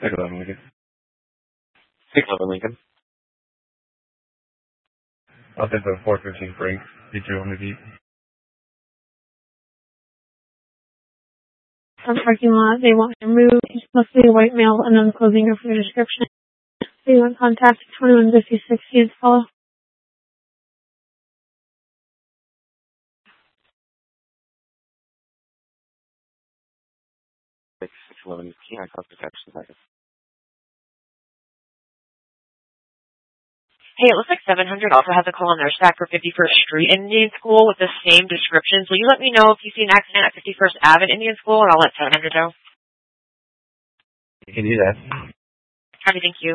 611 Lincoln. 611 Lincoln. I'll send the 415 Frank. D2 on the Jeep. From parking lot, they want to move. It's mostly a white male, unknown clothing or for description. They want contact 2156 Hughes Follow. 611 Key High Cost Protection. Hey, it looks like 700 also has a call on their stack for 51st Street Indian School with the same descriptions. Will you let me know if you see an accident at 51st Ave at Indian School, and I'll let 700 know? You can do that. Happy, thank you.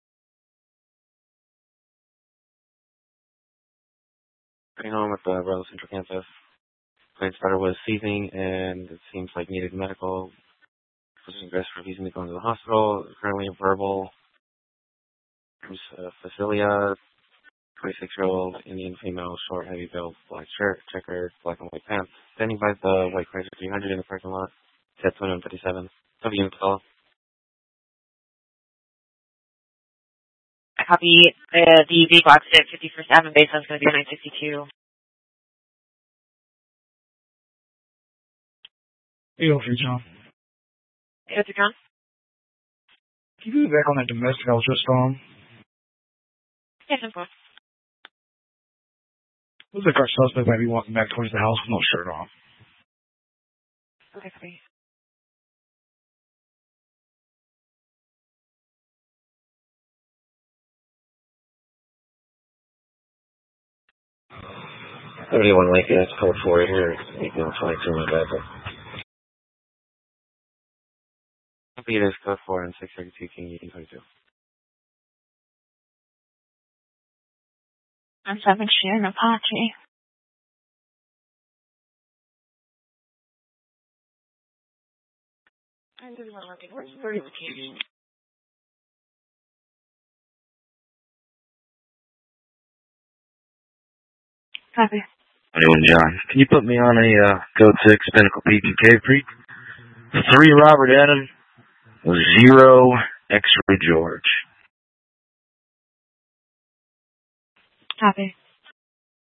Going home with Rose Central Kansas. Plane starter was seizing, and it seems like needed medical. Physician aggressive refusing to go into the hospital. Currently verbal. Facilia, 26-year-old Indian female, short, heavy build, black shirt, checkered, black and white pants. Standing by the white Chrysler 300 in the parking lot. Set 2157. Have you call? Copy. The vehicle accident 51st Avenue base is going to be 962. Hey, over, John. Hey, what's it, John? Can you be back on that domestic I was just on? Yes, of course. Looks like our suspect might be walking back towards the house with no shirt on. Okay, copy. $31 Lincoln, that's code 4 here. You can fly through my bed. Copy, it is code 4 and 632 King, you can 22. I'm 7 Sharon Apache. I'm 31 Lincoln. Where's the TV? Copy. 21 John. Can you put me on a code 6 Pinnacle PPK Freak? 3 Robert Adam, 0 X-Ray George. Copy.